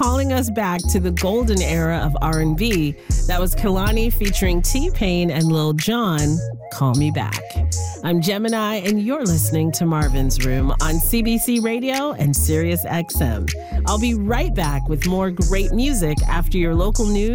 calling us back to the golden era of R&B. That was Kehlani featuring T-Pain and Lil Jon, Call Me Back. I'm Gemini, and you're listening to Marvin's Room on CBC Radio and Sirius XM. I'll be right back with more great music after your local news